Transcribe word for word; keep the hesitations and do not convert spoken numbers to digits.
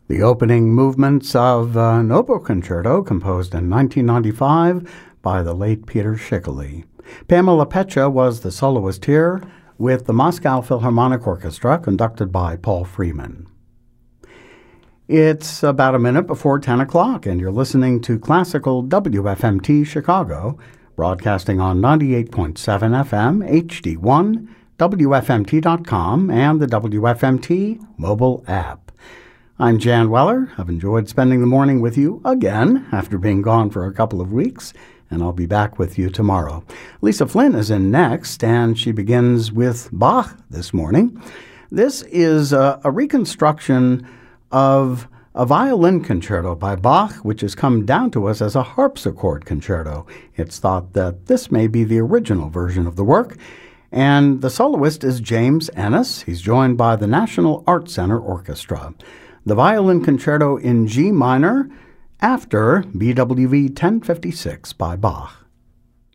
The opening movements of an oboe concerto composed in nineteen ninety-five by the late Peter Schickele. Pamela Pecha was the soloist here with the Moscow Philharmonic Orchestra conducted by Paul Freeman. It's about a minute before ten o'clock and you're listening to Classical W F M T Chicago, broadcasting on ninety-eight point seven F M, H D one, W F M T dot com, and the W F M T mobile app. I'm Jan Weller. I've enjoyed spending the morning with you again after being gone for a couple of weeks, and I'll be back with you tomorrow. Lisa Flynn is in next, and she begins with Bach this morning. This is a, a reconstruction of a violin concerto by Bach, which has come down to us as a harpsichord concerto. It's thought that this may be the original version of the work, and the soloist is James Ennis. He's joined by the National Art Center Orchestra. The violin concerto in G minor after B W V ten fifty-six by Bach.